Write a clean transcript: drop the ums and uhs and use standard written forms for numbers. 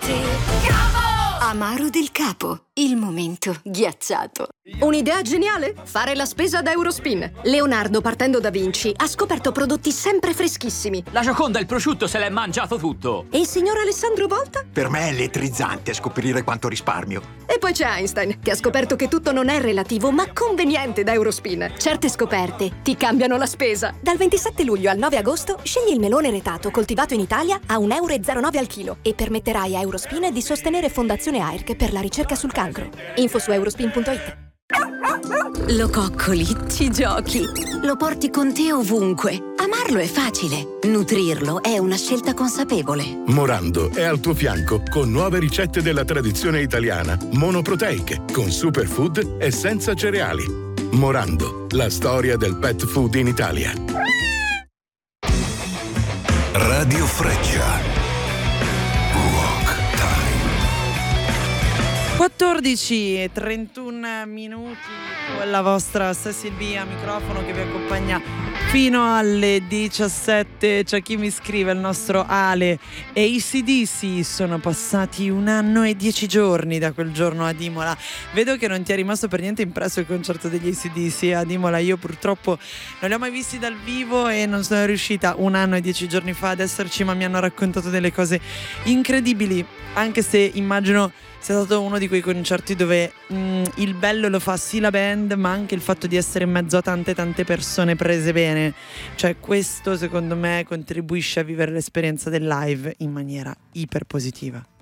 Amaro del Capo, il momento ghiacciato. Un'idea geniale? Fare la spesa da Eurospin. Leonardo, partendo da Vinci, ha scoperto prodotti sempre freschissimi. La Gioconda il prosciutto se l'è mangiato tutto. E il signor Alessandro Volta? Per me è elettrizzante scoprire quanto risparmio. E poi c'è Einstein, che ha scoperto che tutto non è relativo, ma conveniente da Eurospin. Certe scoperte ti cambiano la spesa. Dal 27 luglio al 9 agosto scegli il melone retato coltivato in Italia a 1,09 euro al chilo e permetterai a Eurospin di sostenere Fondazione AIRC per la ricerca sul cancro. Info su eurospin.it. Lo coccoli, ci giochi, lo porti con te ovunque. Amarlo è facile, nutrirlo è una scelta consapevole. Morando è al tuo fianco con nuove ricette della tradizione italiana, monoproteiche, con superfood e senza cereali. Morando, la storia del pet food in Italia. Radio Freccia. 14:31 con la vostra Cecil B a microfono che vi accompagna fino alle 17. C'è chi mi scrive, il nostro Ale e AC/DC sono passati 1 anno e 10 giorni da quel giorno ad Imola. Vedo che non ti è rimasto per niente impresso il concerto degli AC/DC ad Imola. Io purtroppo non li ho mai visti dal vivo e non sono riuscita 1 anno e 10 giorni fa ad esserci, ma mi hanno raccontato delle cose incredibili, anche se immagino sia stato uno di quei concerti dove il bello lo fa sì la band, ma anche il fatto di essere in mezzo a tante persone prese bene. Cioè questo secondo me contribuisce a vivere l'esperienza del live in maniera iper positiva.